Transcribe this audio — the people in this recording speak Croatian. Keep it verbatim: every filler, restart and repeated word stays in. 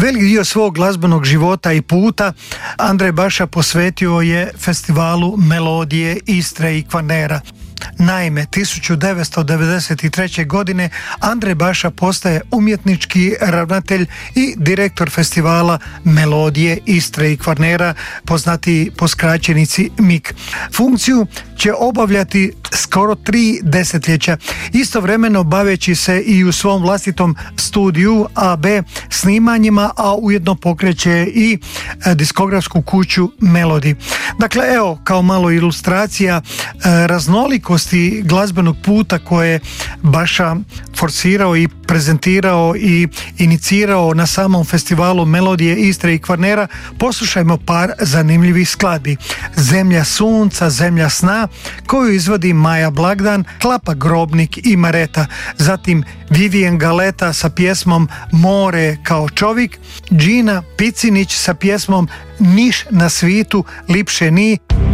Velik dio svog glazbenog života i puta Andrej Baša posvetio je festivalu Melodije Istre i Kvarnera. Naime, tisuću devetsto devedeset treće. godine Andrej Baša postaje umjetnički ravnatelj i direktor festivala Melodije Istre i Kvarnera, poznati po skraćenici M I K. Funkciju će obavljati skoro tri desetljeća, istovremeno baveći se i u svom vlastitom studiju A B snimanjima, a ujedno pokreće i diskografsku kuću Melody. Dakle, evo, kao malo ilustracija raznolikosti glazbenog puta koje Baša forsirao i prezentirao i inicirao na samom festivalu Melodije Istre i Kvarnera, poslušajmo par zanimljivih skladbi. Zemlja sunca, zemlja sna, koju izvodi Maja Blagdan, Klapa Grobnik i Mareta. Zatim Vivian Galeta sa pjesmom More kao čovjek, Gina Picinić sa pjesmom Niš na svitu lipše ni.